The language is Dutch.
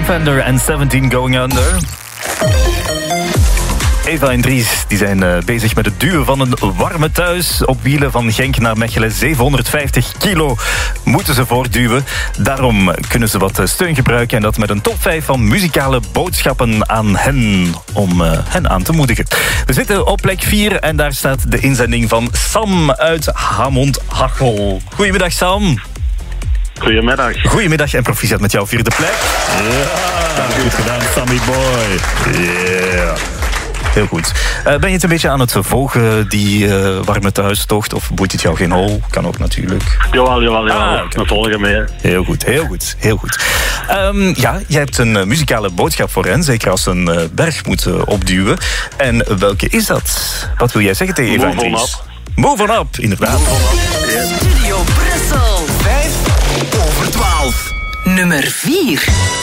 Fender en 17 Going Under. Eva en Dries die zijn bezig met het duwen van een warme thuis. Op wielen van Genk naar Mechelen. 750 kilo moeten ze voortduwen. Daarom kunnen ze wat steun gebruiken. En dat met een top 5 van muzikale boodschappen aan hen. Om hen aan te moedigen. We zitten op plek 4 en daar staat de inzending van Sam uit Hamont-Hachel. Goedemiddag Sam. Goedemiddag. Goedemiddag en proficiat met jouw 4e plek. Ja, goed gedaan Sammy boy. Yeah. Heel goed. Ben je het een beetje aan het volgen, die warme thuistocht? Of boeit het jou geen hol? Kan ook natuurlijk. Jawel. We volgen mee. Heel goed. Ja, jij hebt een muzikale boodschap voor hen. Zeker als ze een berg moeten opduwen. En welke is dat? Wat wil jij zeggen tegen Eva en Dries? Move on up, inderdaad. Studio Brussel. 5 over 12. Nummer 4.